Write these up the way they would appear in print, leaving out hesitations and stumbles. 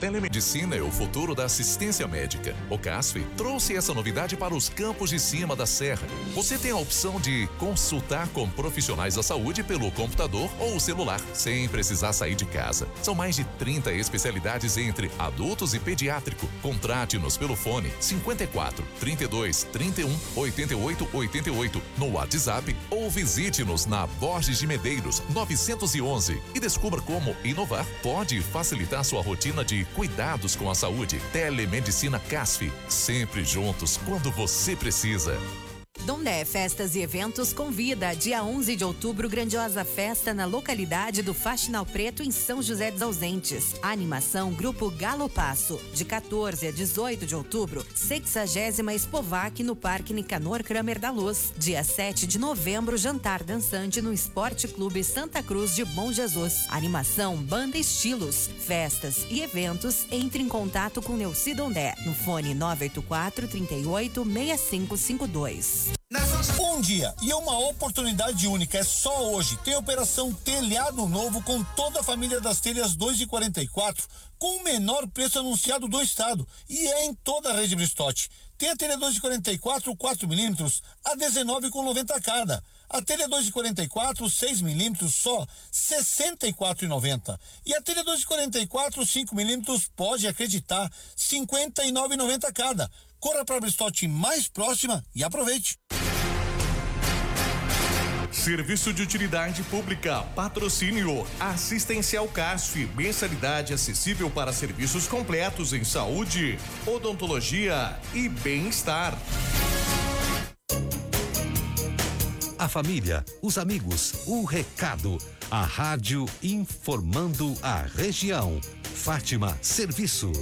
Telemedicina é o futuro da assistência médica. O CASF trouxe essa novidade para os campos de cima da serra. Você tem a opção de consultar com profissionais da saúde pelo computador ou celular, sem precisar sair de casa. São mais de 30 especialidades entre adultos e pediátrico. Contrate-nos pelo fone 54 32 31 88 88 no WhatsApp ou visite-nos na Borges de Medeiros 911 e descubra como inovar pode facilitar sua rotina de cuidados com a saúde. Telemedicina CASF, sempre juntos quando você precisa. Dondé Festas e Eventos convida, dia 11 de outubro, grandiosa festa na localidade do Faxinal Preto, em São José dos Ausentes. A animação Grupo Galo Passo, de 14 a 18 de outubro, 60ª Expovac no Parque Nicanor Kramer da Luz. Dia 7 de novembro, jantar dançante no Esporte Clube Santa Cruz de Bom Jesus. Animação Banda Estilos. Festas e eventos, entre em contato com Neuci Dondé, no fone 984 38 6552. Um dia e uma oportunidade única, é só hoje. Tem operação Telhado Novo com toda a família das telhas 2,44 com o menor preço anunciado do estado e é em toda a rede Bristotti. Tem a telha 2,44 4 milímetros a 19,90 cada. A telha 2,44 6 milímetros só 64,90. E a telha 2,44 5 milímetros, pode acreditar, 59,90 cada. Corra para a Bristotti mais próxima e aproveite. Serviço de utilidade pública, patrocínio, assistencial CASF, mensalidade acessível para serviços completos em saúde, odontologia e bem-estar. A família, os amigos, o recado, a rádio informando a região. Fátima Serviço.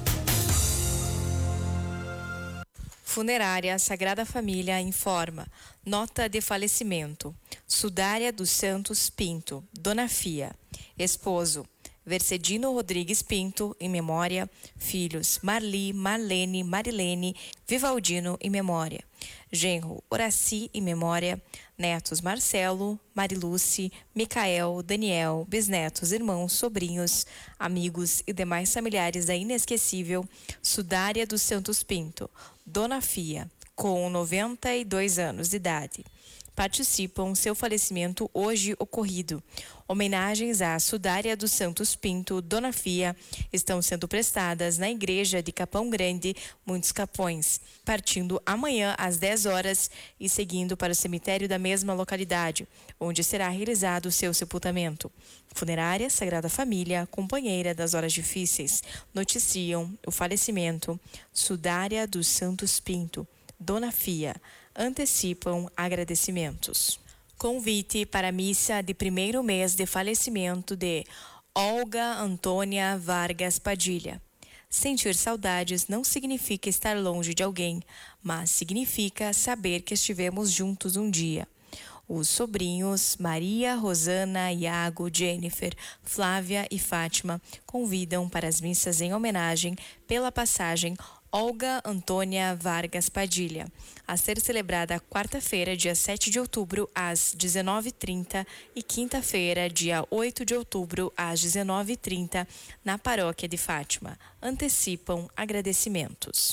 Funerária Sagrada Família informa. Nota de falecimento. Sudária dos Santos Pinto, Dona Fia. Esposo Vercedino Rodrigues Pinto, em memória. Filhos Marli, Marlene, Marilene, Vivaldino, em memória. Genro Horaci, em memória. Netos Marcelo, Mariluce, Micael, Daniel, bisnetos, irmãos, sobrinhos, amigos e demais familiares da inesquecível Sudária dos Santos Pinto, Dona Fia, com 92 anos de idade. Participam seu falecimento hoje ocorrido. Homenagens à Sudária dos Santos Pinto, Dona Fia, estão sendo prestadas na igreja de Capão Grande, Muitos Capões, partindo amanhã às 10 horas e seguindo para o cemitério da mesma localidade, onde será realizado o seu sepultamento. Funerária Sagrada Família, companheira das horas difíceis, noticiam o falecimento Sudária dos Santos Pinto, Dona Fia, antecipam agradecimentos. Convite para a missa de primeiro mês de falecimento de Olga Antônia Vargas Padilha. Sentir saudades não significa estar longe de alguém, mas significa saber que estivemos juntos um dia. Os sobrinhos Maria, Rosana, Iago, Jennifer, Flávia e Fátima convidam para as missas em homenagem pela passagem Olga Antônia Vargas Padilha, a ser celebrada quarta-feira, dia 7 de outubro, às 19h30 e quinta-feira, dia 8 de outubro, às 19h30, na Paróquia de Fátima. Antecipam agradecimentos.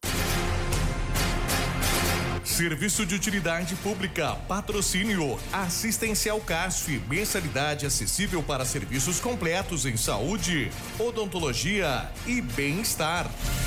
Serviço de utilidade pública, patrocínio, assistencial CASF, mensalidade acessível para serviços completos em saúde, odontologia e bem-estar.